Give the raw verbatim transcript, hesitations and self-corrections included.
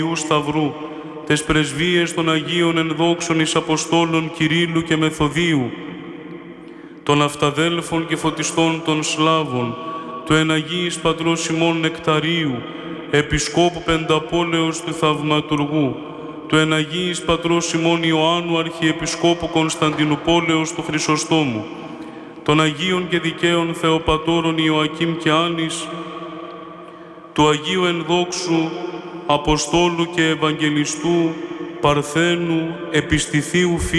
Ιού Σταυρού, τες πρεσβείες των Αγίων ενδόξων εις Αποστόλων Κυρίλλου και Μεθοδίου, των αυταδέλφων και φωτιστών των Σλάβων, του εν Αγίης Πατρός ημών Νεκταρίου, Επισκόπου Πενταπόλεως του Θαυματουργού, του εν Αγίης Πατρός ημών Ιωάννου Αρχιεπισκόπου Κωνσταντινουπόλεως του Χρυσοστόμου, των Αγίων και Δικαίων Θεοπατώρων Ιωακήμ και Άννης, του Αγίου Ενδόξου Αποστόλου και Ευαγγελιστού Παρθένου Επιστηθίου